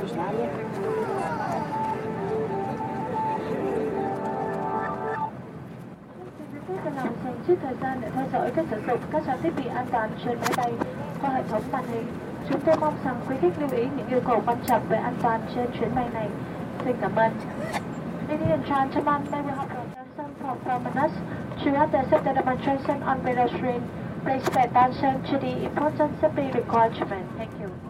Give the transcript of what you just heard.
Dành chút thời gian để theo dõi cách sử dụng các trang thiết bị an toàn trên máy bay qua hệ thống màn hình. Chúng tôi mong rằng quý khách lưu ý những yêu cầu quan trọng về an toàn trên chuyến bay này. Xin cảm ơn. Ladies and gentlemen, may we have your attention for a few minutes. Throughout the safety demonstration on Beirut Stream, please pay attention to the important safety requirements. Thank you.